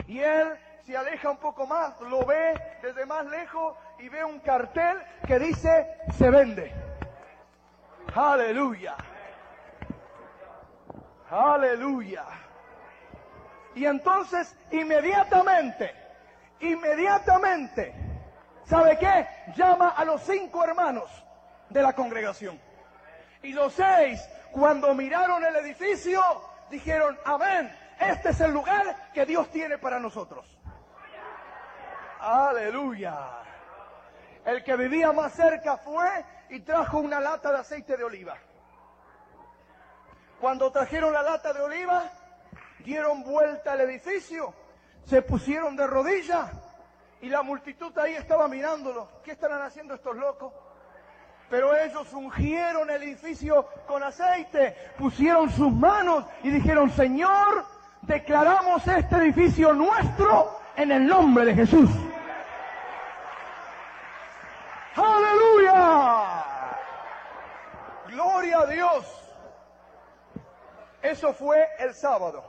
Y él se aleja un poco más, lo ve desde más lejos y ve un cartel que dice, se vende. Aleluya. Aleluya. Y entonces, inmediatamente, ¿sabe qué? Llama a los 5 hermanos de la congregación. Y los 6, cuando miraron el edificio, dijeron, amén, este es el lugar que Dios tiene para nosotros. Aleluya. El que vivía más cerca fue y trajo una lata de aceite de oliva. Cuando trajeron la lata de oliva, dieron vuelta al edificio, se pusieron de rodillas y la multitud ahí estaba mirándolo. ¿Qué estarán haciendo estos locos? Pero ellos ungieron el edificio con aceite, pusieron sus manos y dijeron, Señor, declaramos este edificio nuestro en el nombre de Jesús. ¡Aleluya! ¡Gloria a Dios! Eso fue el sábado.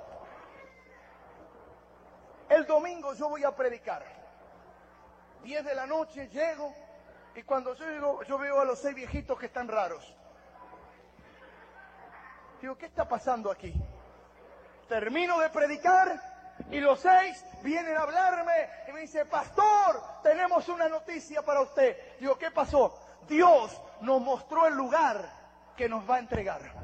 El domingo yo voy a predicar. 10 de la noche llego y cuando yo llego yo veo a los 6 viejitos que están raros. Digo, ¿qué está pasando aquí? Termino de predicar y los 6 vienen a hablarme y me dice, pastor, tenemos una noticia para usted. Digo, ¿qué pasó? Dios nos mostró el lugar que nos va a entregar.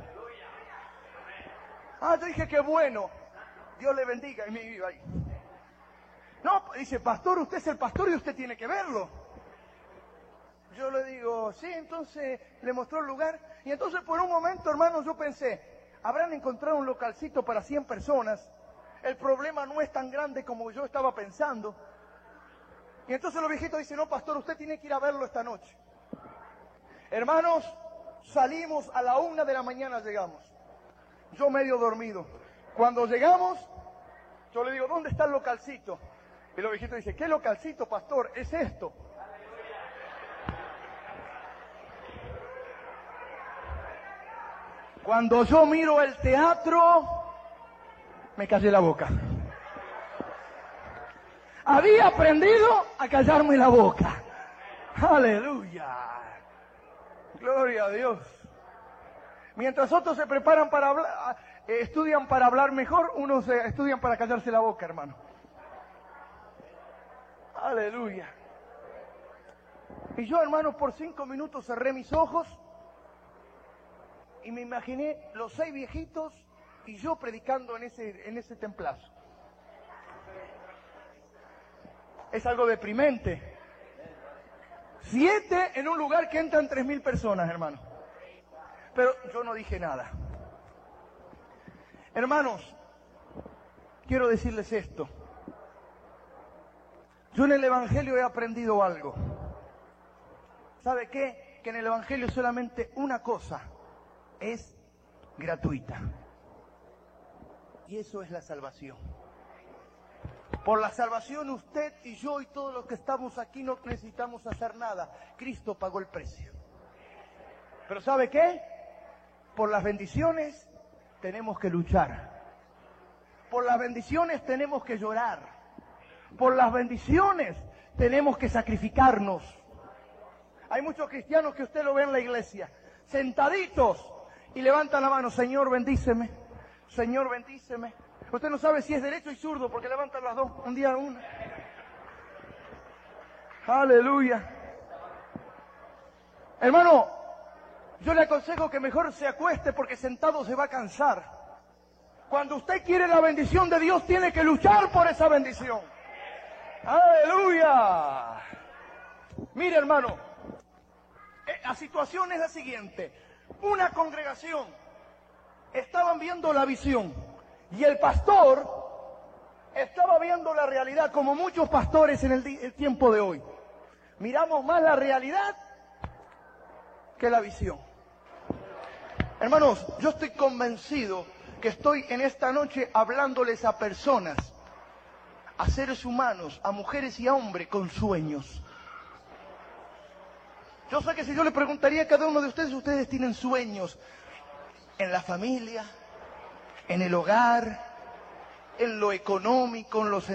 Ah, yo dije, qué bueno. Dios le bendiga y me viva ahí. No, dice, pastor, usted es el pastor y usted tiene que verlo. Yo le digo, sí, entonces le mostró el lugar. Y entonces por un momento, hermano, yo pensé, habrán encontrado un localcito para 100 personas. El problema no es tan grande como yo estaba pensando. Y entonces los viejitos dicen, no, pastor, usted tiene que ir a verlo esta noche. Hermanos, salimos a la 1 de la mañana, llegamos. Yo medio dormido. Cuando llegamos, yo le digo, ¿dónde está el localcito? Y los viejitos dicen, ¿qué localcito, pastor? Es esto. Cuando yo miro el teatro, me callé la boca. Había aprendido a callarme la boca. Aleluya. Gloria a Dios. Mientras otros se preparan para hablar, estudian para hablar mejor, unos estudian para callarse la boca, hermano. Aleluya. Y yo, hermano, por 5 minutos cerré mis ojos y me imaginé los 6 viejitos y yo predicando en ese templazo. Es algo deprimente. 7 en un lugar que entran 3.000 personas, hermano. Pero yo no dije nada. Hermanos, quiero decirles esto. Yo en el Evangelio he aprendido algo. ¿Sabe qué? Que en el Evangelio solamente una cosa es gratuita. Y eso es la salvación. Por la salvación usted y yo y todos los que estamos aquí no necesitamos hacer nada. Cristo pagó el precio. Pero ¿sabe qué? Por las bendiciones tenemos que luchar. Por las bendiciones tenemos que llorar. Por las bendiciones tenemos que sacrificarnos. Hay muchos cristianos que usted lo ve en la iglesia, sentaditos y levantan la mano, Señor bendíceme, Señor bendíceme. Usted no sabe si es derecho y zurdo porque levantan las dos, un día una. Aleluya. Hermano, yo le aconsejo que mejor se acueste porque sentado se va a cansar. Cuando usted quiere la bendición de Dios, tiene que luchar por esa bendición. ¡Aleluya! Mire, hermano, la situación es la siguiente. Una congregación, estaban viendo la visión y el pastor estaba viendo la realidad, como muchos pastores en el tiempo de hoy. Miramos más la realidad que la visión. Hermanos, yo estoy convencido que estoy en esta noche hablándoles a personas, a seres humanos, a mujeres y a hombres con sueños. Yo sé que si yo le preguntaría a cada uno de ustedes, ustedes tienen sueños en la familia, en el hogar, en lo económico, en lo